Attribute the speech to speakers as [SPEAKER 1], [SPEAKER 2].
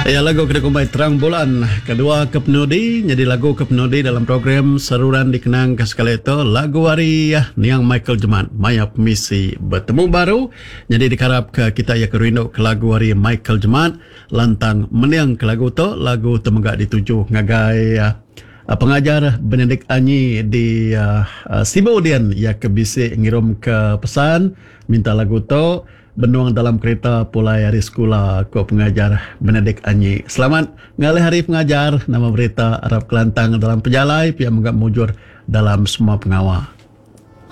[SPEAKER 1] Ya, lagu kena kumbai terang bulan kedua kepenudi jadi lagu kepenudi dalam program Seruran Dikenang ke sekali itu lagu hari ya niang Michael Jemat maya misi bertemu baru jadi dikarap ke kita ya kerindu ke lagu hari Michael Jemat lantang meniang ke lagu tu lagu temegak dituju ngagai pengajar Benedict Anyi di Sibaudian ya ke bisik ngirim ke pesan minta lagu tu benuang dalam kereta pulai hari sekolah ko pengajar Benedict Anyi. Selamat ngalih hari pengajar nama berita Arab Kelantang dalam pejalai pihak menggap mujur dalam semua pengawal.